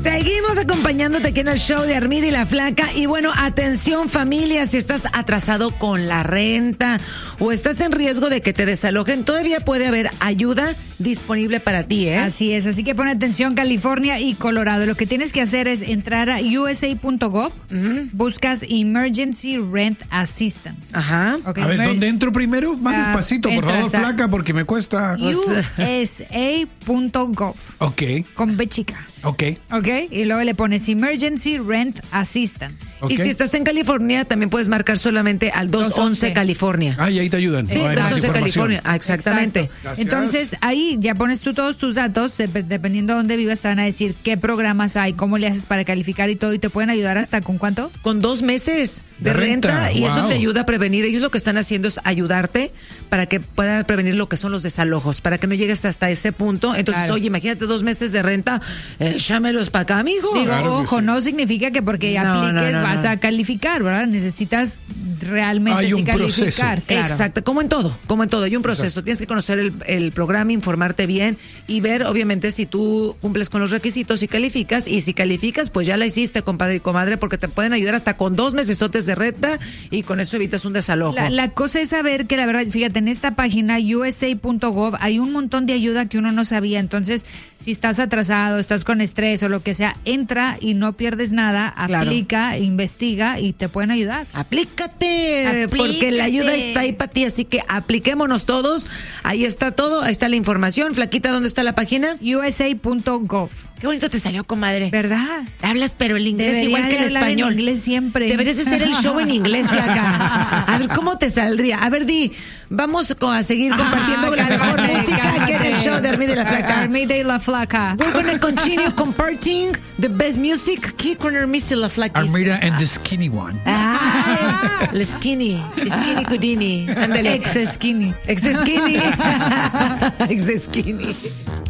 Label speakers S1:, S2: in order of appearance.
S1: Seguimos acompañándote aquí en el show de Armida y la Flaca. Y bueno, atención familia, si estás atrasado con la renta o estás en riesgo de que te desalojen, todavía puede haber ayuda disponible para ti, ¿eh?
S2: Así es, así que pon atención California y Colorado. Lo que tienes que hacer es entrar a USA.gov, buscas Emergency Rent Assistance.
S1: Ajá.
S2: Okay,
S3: a ver, ¿dónde entro primero? Más despacito, por favor, Flaca, porque me cuesta.
S2: USA.gov.
S3: Ok.
S2: Con B chica.
S3: Ok.
S2: Ok, y luego le pones Emergency Rent Assistance.
S3: Ok.
S1: Y si estás en California, también puedes marcar solamente al 211 California.
S3: Ah, y ahí te ayudan.
S1: Sí,
S3: No hay más
S1: 211
S3: información.
S1: California. Ah, exactamente.
S2: Exacto.
S3: Gracias.
S2: Entonces, ahí ya pones tú todos tus datos, dependiendo de dónde vivas, te van a decir qué programas hay, cómo le haces para calificar y todo, y te pueden ayudar hasta ¿con cuánto?
S1: Con 2 meses de renta, y eso
S3: wow.
S1: te ayuda a prevenir. Ellos lo que están haciendo es ayudarte para que pueda prevenir lo que son los desalojos, para que no llegues hasta ese punto. Entonces,
S2: Claro.
S1: oye, imagínate 2 meses de renta, échamelos para acá, amigo.
S2: Digo,
S3: Claro que
S2: ojo,
S3: sí.
S2: no significa que porque
S1: No,
S2: apliques
S1: no, no,
S2: vas
S1: no.
S2: a calificar, ¿verdad? Necesitas realmente
S3: Hay
S2: sí
S3: un proceso.
S2: calificar. Claro.
S1: Exacto, como en todo, hay un proceso.
S3: Exacto.
S1: Tienes que conocer el programa, informarte bien y ver, obviamente, si tú cumples con los requisitos y calificas. Y si calificas, pues ya la hiciste, compadre y comadre, porque te pueden ayudar hasta con 2 mesesotes de renta y con eso evitas un desalojo.
S2: La cosa es saber que la verdad, fíjate, en esta página USA.gov hay un montón de ayuda que uno no sabía. Entonces, si estás atrasado, estás con estrés o lo que sea, entra y no pierdes nada,
S1: Claro.
S2: aplica, investiga y te pueden ayudar.
S1: Aplícate, porque la ayuda está ahí para ti, así que apliquémonos todos. Ahí está todo, ahí está la información. Flaquita, ¿dónde está la página?
S2: USA.gov.
S1: Qué bonito te salió, comadre.
S2: ¿Verdad?
S1: Hablas, pero el inglés
S2: Debería
S1: igual que
S2: de
S1: el
S2: hablar
S1: español.
S2: en inglés siempre.
S1: Deberías de hacer el show en inglés, Flaca. A ver, ¿cómo te saldría? A ver, vamos a seguir compartiendo la mejor música aquí en el show de Armida y la Flaca.
S2: Armida y la Flaca.
S1: We're gonna continue comparting the best music aquí con Armida y la Flaca.
S3: Armida and the skinny one.
S1: Ah, el skinny Houdini. Ándale.
S2: Ex skinny.
S1: Ex skinny. Ex skinny.